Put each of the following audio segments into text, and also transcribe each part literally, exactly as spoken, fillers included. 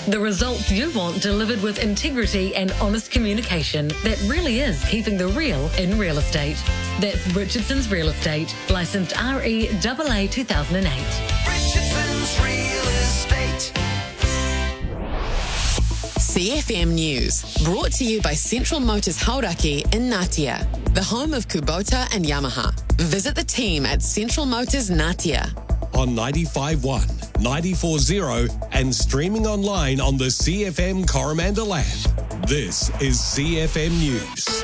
The results you want delivered with integrity and honest communication that really is keeping the real in real estate. That's Richardson's Real Estate, licensed R E A A two thousand eight. Richardson's Real Estate. C F M News, brought to you by Central Motors Hauraki in Ngatea, the home of Kubota and Yamaha. Visit the team at Central Motors Ngatea. On ninety-five point one, ninety-four point zero and streaming online on the C F M Coromandel app. This is C F M News.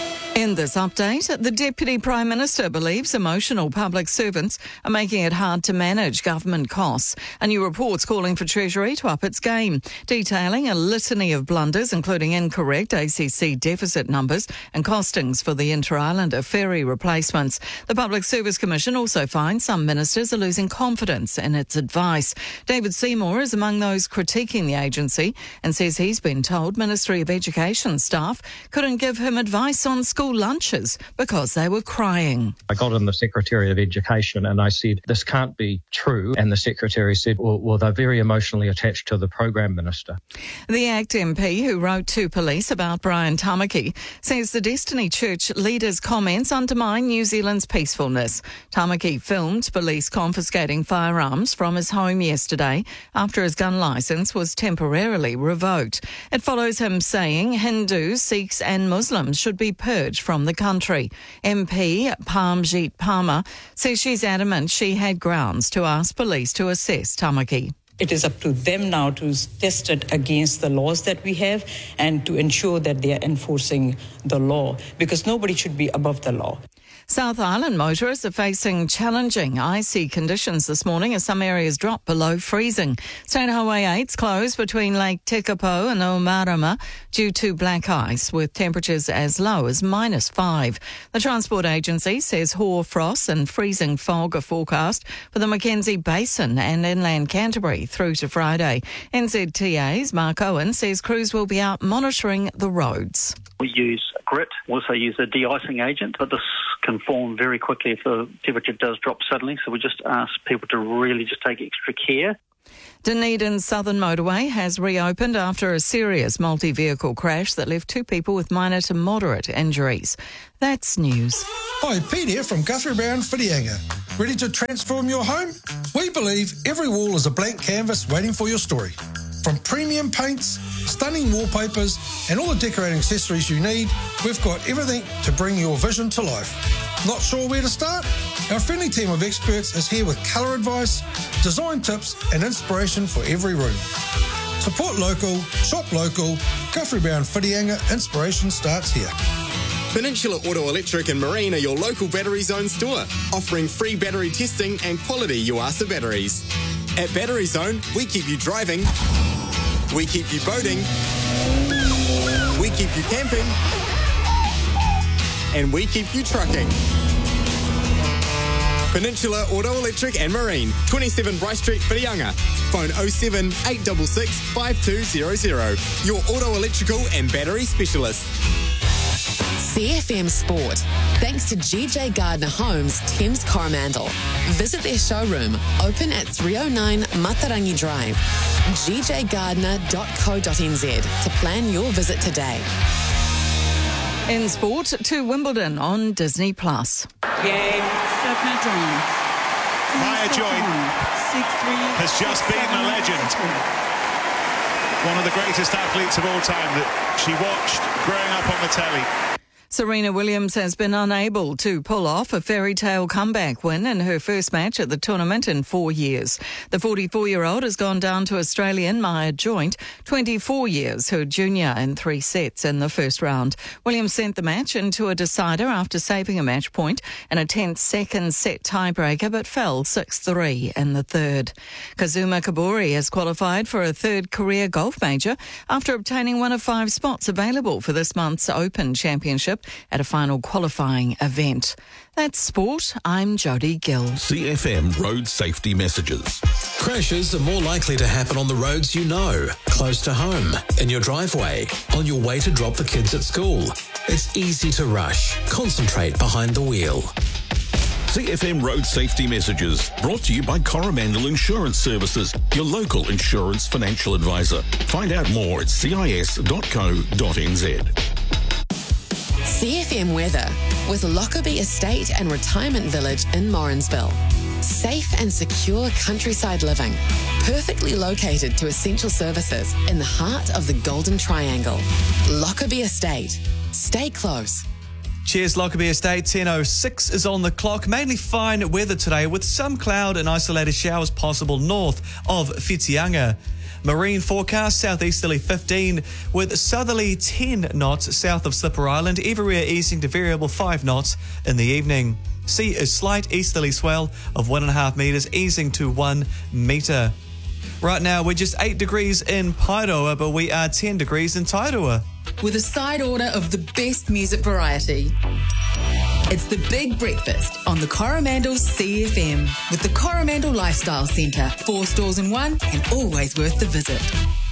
In this update, the Deputy Prime Minister believes emotional public servants are making it hard to manage government costs. A new report's calling for Treasury to up its game, detailing a litany of blunders, including incorrect A C C deficit numbers and costings for the Inter-Islander ferry replacements. The Public Service Commission also finds some ministers are losing confidence in its advice. David Seymour is among those critiquing the agency and says he's been told Ministry of Education staff couldn't give him advice on school lunches because they were crying. I got in the Secretary of Education and I said, this can't be true. And the Secretary said, well, well they're very emotionally attached to the Program Minister. The ACT M P who wrote to police about Brian Tamaki says the Destiny Church leader's comments undermine New Zealand's peacefulness. Tamaki filmed police confiscating firearms from his home yesterday after his gun licence was temporarily revoked. It follows him saying Hindus, Sikhs and Muslims should be purged from the country. M P Parmjit Parmar says she's adamant she had grounds to ask police to assess Tamaki. It is up to them now to test it against the laws that we have and to ensure that they are enforcing the law, because nobody should be above the law. South Island motorists are facing challenging icy conditions this morning as some areas drop below freezing. State Highway eight's closed between Lake Tekapo and Omarama due to black ice, with temperatures as low as minus five. The Transport Agency says hoar frost and freezing fog are forecast for the Mackenzie Basin and inland Canterbury through to Friday. N Z T A's Mark Owen says crews will be out monitoring the roads. We use grit, also use a de-icing agent, but this can form very quickly if the temperature does drop suddenly, so we just ask people to really just take extra care. Dunedin's Southern Motorway has reopened after a serious multi-vehicle crash that left two people with minor to moderate injuries. That's news. Hi, Pete here from Guthrie Brown Whitianga. Ready to transform your home? We believe every wall is a blank canvas waiting for your story. From premium paints, stunning wallpapers and all the decorating accessories you need, we've got everything to bring your vision to life. Not sure where to start? Our friendly team of experts is here with colour advice, design tips and inspiration for every room. Support local, shop local, Guthrie Brown Whitianga, inspiration starts here. Peninsula Auto Electric and Marine are your local Battery Zone store, offering free battery testing and quality Yuasa batteries. At Battery Zone, we keep you driving, we keep you boating, we keep you camping, and we keep you trucking. Peninsula Auto Electric and Marine, twenty-seven Bryce Street, Whitianga. Phone oh seven, eight six six, five two zero zero. Your auto electrical and battery specialist. C F M Sport, thanks to G J Gardner Homes, Thames Coromandel. Visit their showroom, open at three oh nine Matarangi Drive, g j gardner dot co dot n z to plan your visit today. In sport, to Wimbledon on Disney Plus. Game, second round. Maya Joy has just beaten a legend. One of the greatest athletes of all time that she watched growing up on the telly. Serena Williams has been unable to pull off a fairy tale comeback win in her first match at the tournament in four years. The forty-four-year-old has gone down to Australian Maya Joint, twenty-four years, her junior, in three sets in the first round. Williams sent the match into a decider after saving a match point in a tense second set tiebreaker, but fell six three in the third. Kazuma Kabori has qualified for a third career golf major after obtaining one of five spots available for this month's Open Championship at a final qualifying event. That's sport. I'm Jody Gill. C F M road safety messages. Crashes are more likely to happen on the roads you know, close to home, in your driveway, on your way to drop the kids at school. It's easy to rush. Concentrate behind the wheel. C F M Road Safety Messages, brought to you by Coromandel Insurance Services, your local insurance financial advisor. Find out more at c i s dot co dot n z. C F M weather with Lockerbie Estate and Retirement Village in Morrinsville. Safe and secure countryside living, perfectly located to essential services in the heart of the Golden Triangle. Lockerbie Estate. Stay close. Cheers, Lockerbie Estate. ten oh six is on the clock. Mainly fine weather today with some cloud and isolated showers possible north of Whitianga. Marine forecast, southeasterly fifteen with southerly ten knots south of Slipper Island, everywhere easing to variable five knots in the evening. Sea is slight easterly swell of one and a half metres, easing to one metre. Right now, we're just eight degrees in Paeroa, but we are ten degrees in Tairua. With a side order of the best music variety. It's the Big Breakfast on the Coromandel C F M with the Coromandel Lifestyle Centre. Four stores in one and always worth the visit.